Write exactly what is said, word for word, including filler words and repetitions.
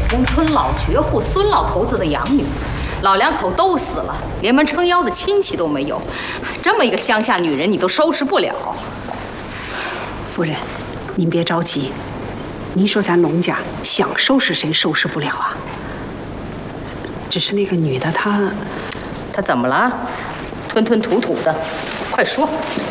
公村老绝户孙老头子的养女，老两口都死了，连门撑腰的亲戚都没有。这么一个乡下女人，你都收拾不了。 夫人，您别着急。您说咱农家想收拾谁收拾不了啊？只是那个女的她， 她怎么了？吞吞吐吐的，快说。